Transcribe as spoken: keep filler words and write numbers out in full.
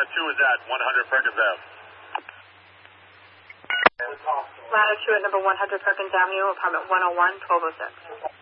Ladder two is at one hundred Perkins Ave. Ladder two at number one hundred Perkins Avenue, apartment one oh one, twelve oh six.